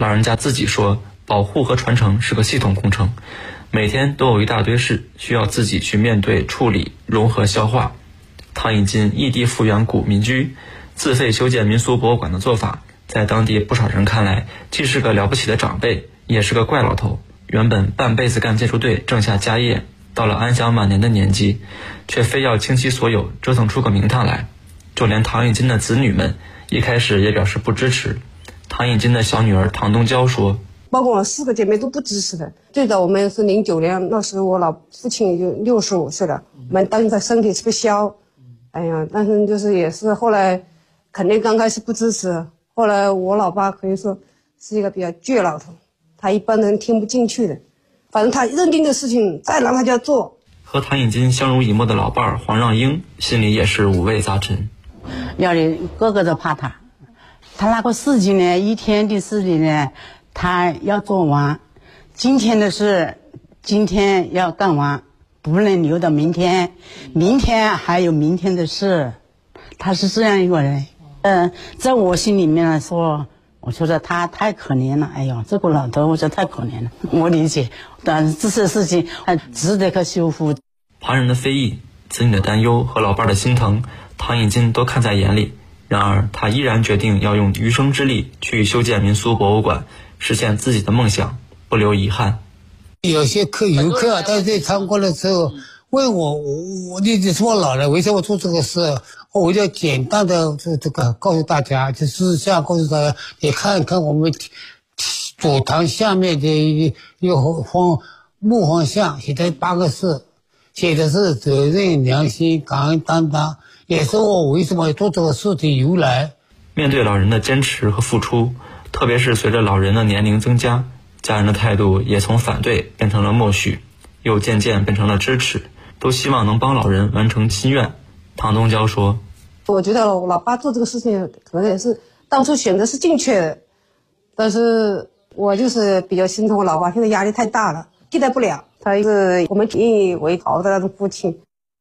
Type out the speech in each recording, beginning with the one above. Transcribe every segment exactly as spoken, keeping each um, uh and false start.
老人家自己说，保护和传承是个系统工程，每天都有一大堆事需要自己去面对、处理、融合、消化。唐以金异地复原古民居，自费修建民俗博物馆的做法，在当地不少人看来，既是个了不起的长辈，也是个怪老头。原本半辈子干建筑队挣下家业，到了安享晚年的年纪，却非要倾其所有折腾出个名堂来。就连唐以金的子女们一开始也表示不支持。唐以金的小女儿唐东娇说， 包括我四个姐妹都不支持的。最早我们是零九年，那时候我老父亲就六十五岁了，我们当时他身体特别消，哎呀，但是就是也是后来肯定刚开始不支持，后来我老爸可以说是一个比较倔老头，他一般人听不进去的，反正他认定的事情再让他就要做。 和唐以金相濡以沫的老伴儿黄让英心里也是五味杂陈， 家里个个都怕他，他那个事情呢，一天的事情呢，他要做完，今天的事今天要干完，不能留到明天，明天还有明天的事，他是这样一个人。嗯、呃，在我心里面来说，我觉得他太可怜了。哎呦，这个老头我觉得太可怜了，我理解，但是这些事情还值得个修复。 旁人的非议、子女的担忧和老伴的心疼，唐以金都看在眼里。然而他依然决定要用余生之力去修建民俗博物馆，实现自己的梦想，不留遗憾。 有些客游客在这参观的时候问我，我你你是我老人，为什么做这个事？我就简单的这这个告诉大家，就是这样告诉大家，你看一看我们主堂下面的一个方木方像，写的八个字，写的是责任、良心、感恩、担当，也是我为什么要做这个事的由来。 面对老人的坚持和付出，特别是随着老人的年龄增加，家人的态度也从反对变成了默许，又渐渐变成了支持，都希望能帮老人完成心愿。唐东娇说， 我觉得我老爸做这个事情可能也是当初选择是正确的，但是我就是比较心疼我老爸，现在压力太大了，替代不了，他是我们引以为豪的那种父亲。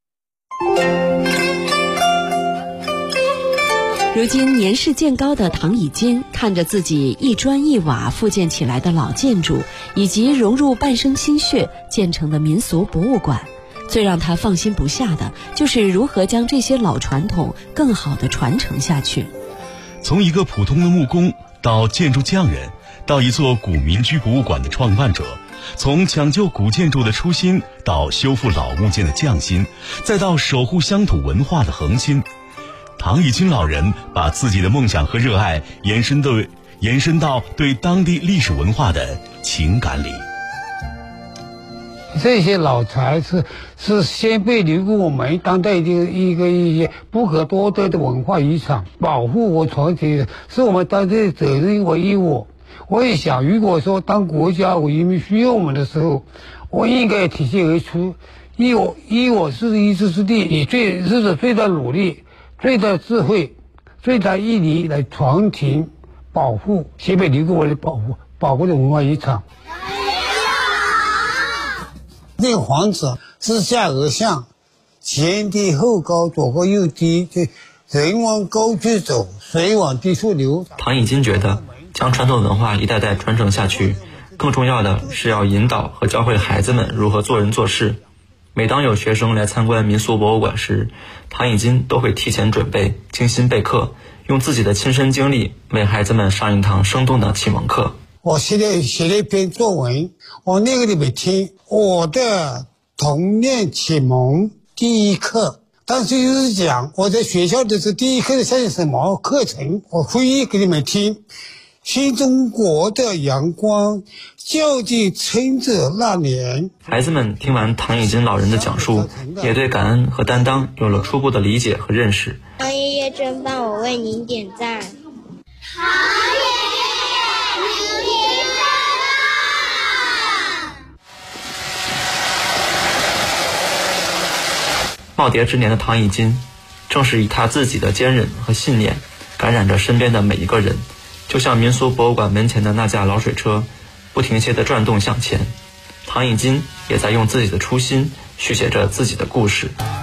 如今年事渐高的唐以金看着自己一砖一瓦复建起来的老建筑，以及融入半生心血建成的民俗博物馆，最让他放心不下的就是如何将这些老传统更好地传承下去。 从一个普通的木工到建筑匠人，到一座古民居博物馆的创办者，从抢救古建筑的初心到修复老物件的匠心，再到守护乡土文化的恒心，唐以金老人把自己的梦想和热爱延伸对延伸到对当地历史文化的情感里。 这些老材是是先辈留给我们当代的一个一些不可多得的文化遗产，保护和传承是我们当代的责任和义务。我也想，如果说当国家和人民需要我们的时候，我应该体现而出，以我以我是一己之力，以最日子最大努力、最大智慧、最大毅力来传承、保护先辈留给我的保护保护的文化遗产。这个房子自下而上，前低后高，左高右低，就人往高处走，水往低处流。 唐以金觉得，将传统文化一代代传承下去，更重要的是要引导和教会孩子们如何做人做事。每当有学生来参观民俗博物馆时，唐以金都会提前准备，精心备课，用自己的亲身经历为孩子们上一堂生动的启蒙课。 我写了写了一篇作文，我那个里面听我的童年启蒙第一课，但是就是讲我在学校的时候第一课是上什么课程，我回忆给你们听。新中国的阳光照进村子那年。 孩子们听完唐以金老人的讲述，也对感恩和担当有了初步的理解和认识。 唐爷爷真棒，我为您点赞。唐爷爷，您点赞。 耄耋之年的唐以金，正是以他自己的坚韧和信念，感染着身边的每一个人。就像民俗博物馆门前的那架老水车，不停歇地转动向前。唐以金也在用自己的初心续写着自己的故事。